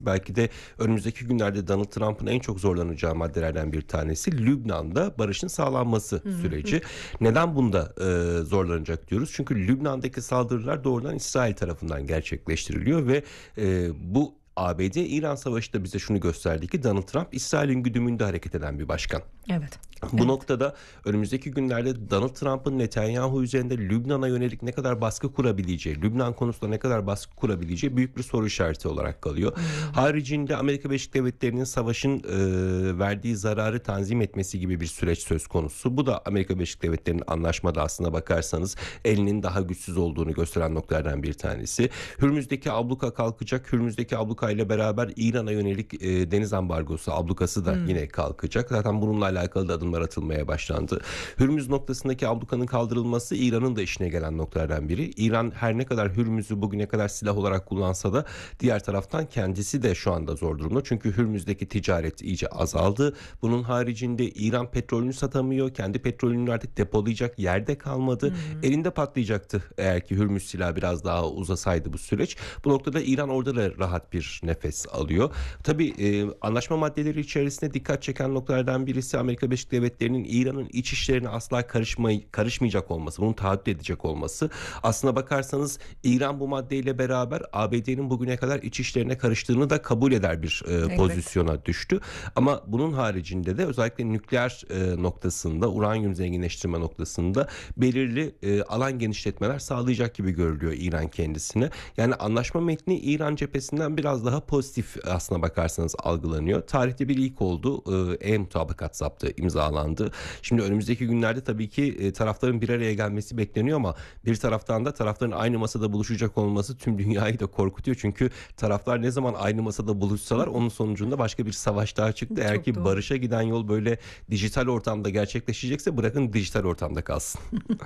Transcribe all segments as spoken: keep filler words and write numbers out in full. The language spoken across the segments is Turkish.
Belki de önümüzdeki günlerde Donald Trump'ın en çok zorlanacağı maddelerden bir tanesi Lübnan'da barışın sağlanması Hı hı. süreci. Neden bunda e, zorlanacak diyoruz? Çünkü Lübnan'daki saldırılar doğrudan İsrail tarafından gerçekleştiriliyor ve e, bu A B D-İran savaşı da bize şunu gösterdi ki Donald Trump İsrail'in güdümünde hareket eden bir başkan. Evet, Bu evet. noktada önümüzdeki günlerde Donald Trump'ın Netanyahu üzerinde Lübnan'a yönelik ne kadar baskı kurabileceği, Lübnan konusunda ne kadar baskı kurabileceği büyük bir soru işareti olarak kalıyor. Hımm. Haricinde Amerika Birleşik Devletleri'nin savaşın e, verdiği zararı tanzim etmesi gibi bir süreç söz konusu. Bu da Amerika Birleşik Devletleri'nin anlaşmada aslına bakarsanız elinin daha güçsüz olduğunu gösteren noktalardan bir tanesi. Hürmüz'deki abluka kalkacak. Hürmüz'deki abluka ile beraber İran'a yönelik e, deniz ambargosu, ablukası da Hımm. yine kalkacak. Zaten bununla alakalı da adım atılmaya başlandı. Hürmüz noktasındaki ablukanın kaldırılması İran'ın da işine gelen noktalardan biri. İran her ne kadar Hürmüz'ü bugüne kadar silah olarak kullansa da diğer taraftan kendisi de şu anda zor durumda. Çünkü Hürmüz'deki ticaret iyice azaldı. Bunun haricinde İran petrolünü satamıyor. Kendi petrolünü artık depolayacak yerde kalmadı. Hımm. Elinde patlayacaktı eğer ki Hürmüz silahı biraz daha uzasaydı bu süreç. Bu noktada İran orada da rahat bir nefes alıyor. Tabii e, anlaşma maddeleri içerisinde dikkat çeken noktalardan birisi Amerika Birleşik Devletleri'nin İran'ın iç işlerine asla karışmay karışmayacak olması, bunu taahhüt edecek olması. Aslına bakarsanız İran bu maddeyle beraber A B D'nin bugüne kadar iç işlerine karıştığını da kabul eder bir e, Elbette. pozisyona düştü. Ama bunun haricinde de özellikle nükleer e, noktasında, uranyum zenginleştirme noktasında belirli e, alan genişletmeler sağlayacak gibi görülüyor İran kendisine. Yani anlaşma metni İran cephesinden biraz daha pozitif aslına bakarsanız algılanıyor. Tarihte bir ilk oldu. E, E-mutabakat zaptı imzalandı. Şimdi önümüzdeki günlerde tabii ki e, tarafların bir araya gelmesi bekleniyor ama bir taraftan da tarafların aynı masada buluşacak olması tüm dünyayı da korkutuyor. Çünkü taraflar ne zaman aynı masada buluşsalar onun sonucunda başka bir savaş daha çıktı. Eğer Çok ki doğru. barışa giden yol böyle dijital ortamda gerçekleşecekse bırakın dijital ortamda kalsın.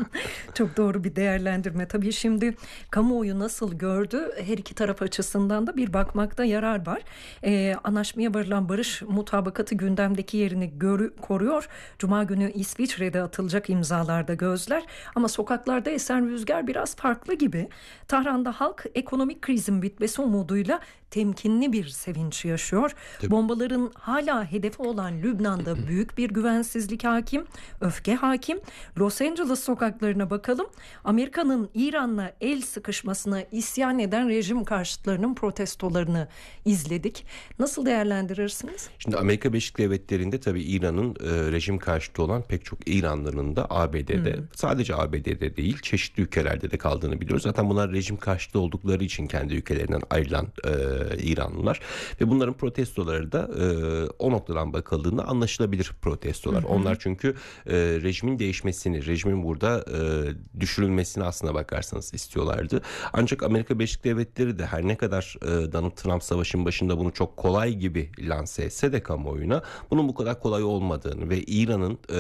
Çok doğru bir değerlendirme. Tabii şimdi kamuoyu nasıl gördü? Her iki taraf açısından da bir bakmakta yarar var. Ee, anlaşmaya varılan barış mutabakatı gündemdeki yerini görü, koruyor. Cuma günü İsviçre'de atılacak imzalarda gözler. Ama sokaklarda esen rüzgar biraz farklı gibi. Tahran'da halk ekonomik krizin bitmesi umuduyla temkinli bir sevinç yaşıyor. Tabii. Bombaların hala hedefi olan Lübnan'da büyük bir güvensizlik hakim, öfke hakim. Los Angeles sokaklarına bakalım. Amerika'nın İran'la el sıkışmasına isyan eden rejim karşıtlarının protestolarını izledik. Nasıl değerlendirirsiniz? Şimdi Amerika Birleşik Devletleri'nde tabii İran'ın e, rejim karşıtı olan pek çok İranlı'nın da A B D'de Hmm. sadece A B D'de değil çeşitli ülkelerde de kaldığını biliyoruz. Zaten bunlar rejim karşıtı oldukları için kendi ülkelerinden ayrılan e, İranlılar ve bunların protestoları da e, o noktadan bakıldığında anlaşılabilir protestolar. Hı hı. Onlar çünkü e, rejimin değişmesini, rejimin burada e, düşürülmesini aslına bakarsanız istiyorlardı. Ancak Amerika Birleşik Devletleri de her ne kadar e, Donald Trump savaşın başında bunu çok kolay gibi lanse etse de kamuoyuna bunun bu kadar kolay olmadığını ve İran'ın e,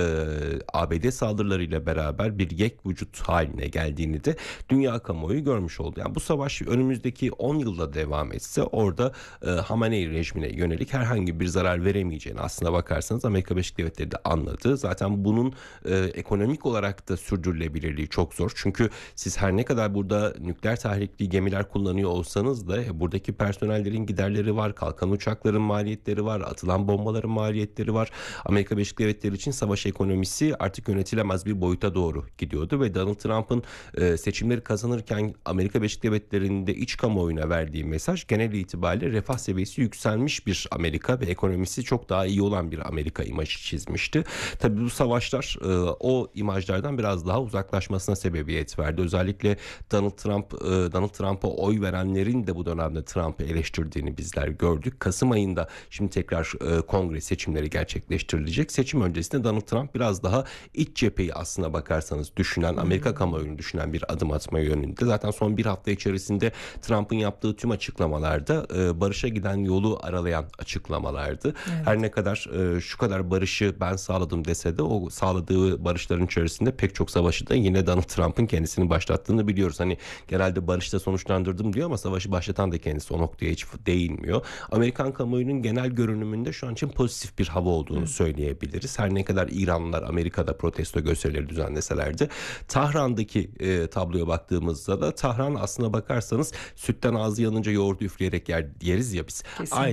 A B D saldırılarıyla beraber bir yek vücut haline geldiğini de dünya kamuoyu görmüş oldu. Yani bu savaş önümüzdeki on yılda devam etse orada e, Hamenei rejimine yönelik herhangi bir zarar veremeyeceğini aslına bakarsanız Amerika Birleşik Devletleri de anladı. Zaten bunun e, ekonomik olarak da sürdürülebilirliği çok zor. Çünkü siz her ne kadar burada nükleer tahrikli gemiler kullanıyor olsanız da e, buradaki personellerin giderleri var, kalkan uçakların maliyetleri var, atılan bombaların maliyetleri var. Amerika Birleşik Devletleri için savaş ekonomisi artık yönetilemez bir boyuta doğru gidiyordu ve Donald Trump'ın e, seçimleri kazanırken Amerika Birleşik Devletleri'nde iç kamuoyuna verdiği mesaj genel itibariyle refah seviyesi yükselmiş bir Amerika ve ekonomisi çok daha iyi olan bir Amerika imajı çizmişti. Tabii bu savaşlar e, o imajlardan biraz daha uzaklaşmasına sebebiyet verdi. Özellikle Donald Trump e, Donald Trump'a oy verenlerin de bu dönemde Trump'ı eleştirdiğini bizler gördük. Kasım ayında şimdi tekrar e, kongre seçimleri gerçekleştirilecek. Seçim öncesinde Donald Trump biraz daha iç cepheyi aslına bakarsanız düşünen, Amerika Hmm. kamuoyunu düşünen bir adım atma yönünde. Zaten son bir hafta içerisinde Trump'ın yaptığı tüm açıklamalarda e, barışa giden yolu aralayan açıklamalardı. Evet. Her ne kadar e, şu kadar barışı ben sağladım dese de o sağladığı barışların içerisinde pek çok savaşı da yine Donald Trump'ın kendisini başlattığını biliyoruz. Hani genelde barışta sonuçlandırdım diyor ama savaşı başlatan da kendisi o noktaya hiç değinmiyor. Amerikan kamuoyunun genel görünümünde şu an için pozitif bir hava olduğunu Hı. söyleyebiliriz. Her ne kadar İranlılar Amerika'da protesto gösterileri düzenleseler de Tahran'daki e, tabloya baktığımızda da Tahran aslına bakarsanız sütten ağzı yanınca yoğurdu üfleyerek yer, yeriz ya biz. Kesinlikle. Aynı